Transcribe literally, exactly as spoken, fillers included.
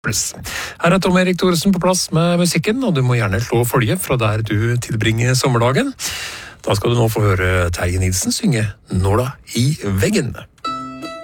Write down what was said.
Her er Tom Erik Thoresen på plass med musikken, og du må gjerne slå følge fra der du tilbringer sommerdagen. Da skal du nå få høre Terje Nilsen synge Nåla i veggen.